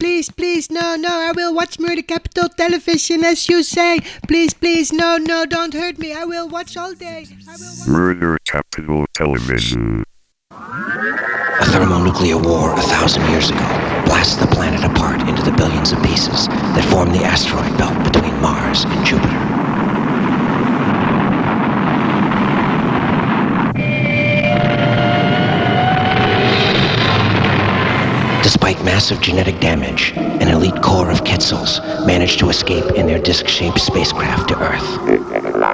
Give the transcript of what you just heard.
Please, please, no, I will watch Murder Capital Television as you say. Please, please, no, don't hurt me. I will watch all day. Murder Capital Television. A thermonuclear war 1,000 years ago blasts the planet apart into the billions of pieces that form the asteroid belt between Mars and Jupiter. Despite massive genetic damage, an elite core of Quetzals managed to escape in their disc-shaped spacecraft to Earth.